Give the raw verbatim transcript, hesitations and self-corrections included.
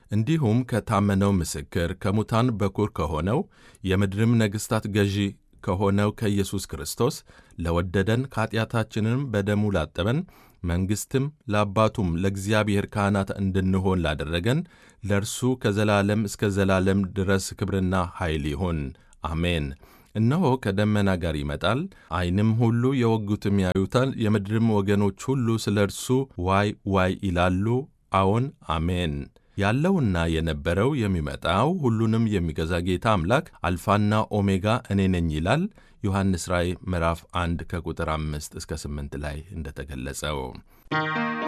እንዲሁም ከታመነው ምስክር ከሙታን በኩር ከሆነው የምድርም ነገሥታት ገዢ ከሆነው ከኢየሱስ ክርስቶስ ለወደደን ከኃጢአታችንም በደሙ ላጠበን መንግሥትም ለአባቱም ለእግዚአብሔር ካህናት እንድንሆን ላደረገን ለእርሱ ከዘላለም እስከ ዘላለም ድረስ ክብርና ኃይል ይሁን፣ አሜን። እነሆ ከደመና ጋር ይመጣል፣ ዓይንም ሁሉ የወጉትም ያዩታል፣ የምድርም ወገኖች ሁሉ ስለ እርሱ ዋይ ዋይ ይላሉ። አዎን አሜን። ያለውና የነበረው የሚመጣው ሁሉንም የሚገዛ ጌታ አምላክ አልፋና ኦሜጋ እኔ ነኝ ይላል። ዮሐንስ ራእይ ምዕራፍ አንድ ከቁጥር አምስት እስከ ስምንት ላይ እንደተገለጸው